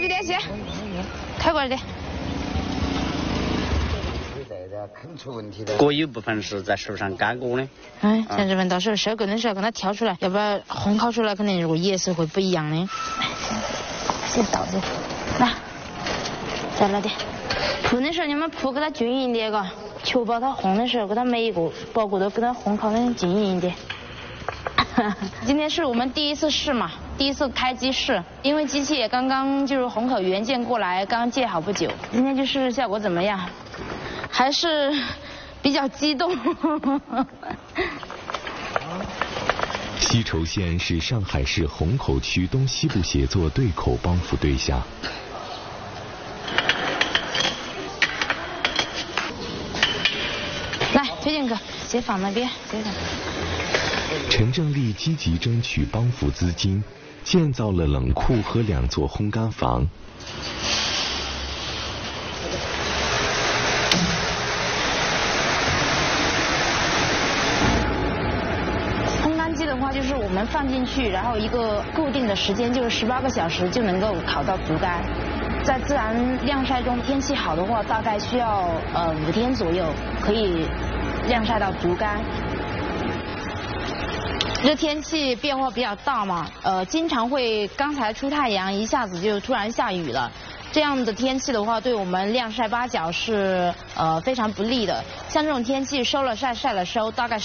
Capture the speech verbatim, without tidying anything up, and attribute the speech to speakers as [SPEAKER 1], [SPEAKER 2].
[SPEAKER 1] 去点些，开过来点。
[SPEAKER 2] 肯出问题的。
[SPEAKER 3] 过一部分是在手上干过的。
[SPEAKER 1] 哎，像这份到时候收购的时候跟它挑出来，要不然烘烤出来肯定如果颜色会不一样的。先倒着，来，再来点。铺的时候你们铺给它均匀点，嘎，确保它烘的时候给它每一个包裹都给它烘烤的均匀一点。今天是我们第一次试嘛，第一次开机试，因为机器也刚刚就是虹口原件过来，刚建好不久，今天就试试效果怎么样，还是比较激动。
[SPEAKER 4] 西畴县是上海市虹口区东西部协作对口帮扶队辖。
[SPEAKER 1] 来，推荐哥，先放那边，先放。
[SPEAKER 4] 陈正利积极争取帮扶资金，建造了冷库和两座烘干房。
[SPEAKER 1] 烘干机的话，就是我们放进去，然后一个固定的时间，就是十八个小时就能够烤到竹竿。在自然晾晒中，天气好的话，大概需要呃五天左右可以晾晒到竹竿。这天气变化比较大嘛，呃，经常会刚才出太阳，一下子就突然下雨了。这样的天气的话，对我们晾晒八角是呃非常不利的。像这种天气，收了晒，晒了收，大概